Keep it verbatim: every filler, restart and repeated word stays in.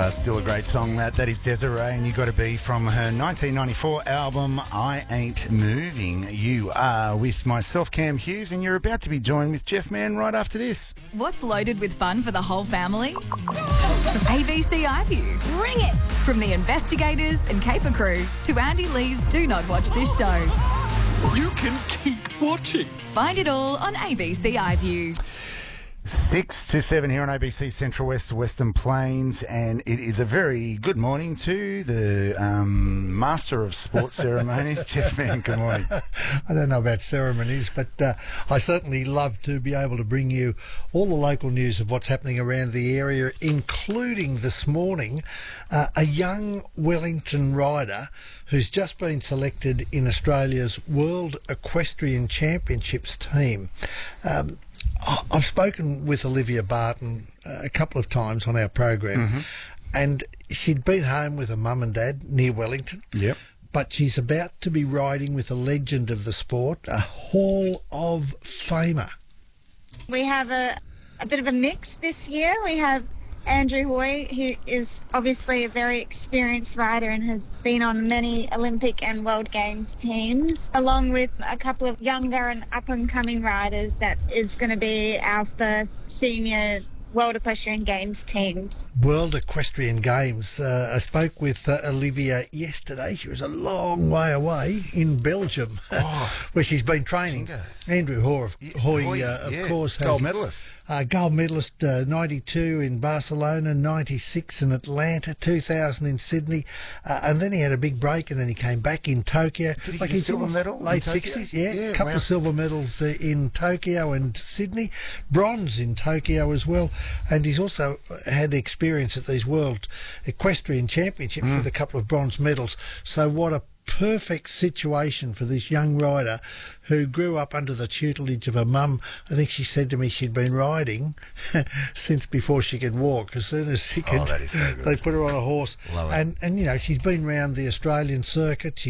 Uh, still a great song, that. That is Desiree, and You Gotta Be from her nineteen ninety-four album, I Ain't Moving. You are with myself, Cam Hughes, and you're about to be joined with Jeff Mann right after this. What's loaded with fun for the whole family? A B C iView. Bring it! From the investigators and caper crew to Andy Lee's Do Not Watch This Show. You can keep watching. Find it all on A B C iView. Six to seven here on A B C Central West Western Plains, and it is a very good morning to the um, Master of Sports Ceremonies, Jeff Mann. Good morning. I don't know about ceremonies, but uh, I certainly love to be able to bring you all the local news of what's happening around the area, including this morning uh, a young Wellington rider who's just been selected in Australia's World Equestrian Championships team. Um, I've spoken with Olivia Barton a couple of times on our program, mm-hmm. and she'd been home with her mum and dad near Wellington. Yep. But she's about to be riding with a legend of the sport, a Hall of Famer. We have a, a bit of a mix this year. We have Andrew Hoy, who is obviously a very experienced rider and has been on many Olympic and World Games teams, along with a couple of younger and up-and-coming riders that is going to be our first senior World Equestrian Games teams. World Equestrian Games. Uh, I spoke with uh, Olivia yesterday. She was a long way away in Belgium, oh, where she's been training. Fingers. Andrew Hoy, Hoy, Hoy uh, of yeah. course, has, gold medalist. Uh, gold medalist, uh, ninety-two in Barcelona, ninety-six in Atlanta, two thousand in Sydney, uh, and then he had a big break, and then he came back in Tokyo. Did he like get a silver medal? Late sixties, yeah. yeah A couple wow. of silver medals uh, in Tokyo and Sydney, bronze in Tokyo as well, and he's also had experience at these World Equestrian Championships mm. with a couple of bronze medals. So what a perfect situation for this young rider who grew up under the tutelage of her mum. I think she said to me she'd been riding since before she could walk. As soon as she could, oh, that is so good. They put her on a horse. Love it. And, and, you know, she's been around the Australian circuit. She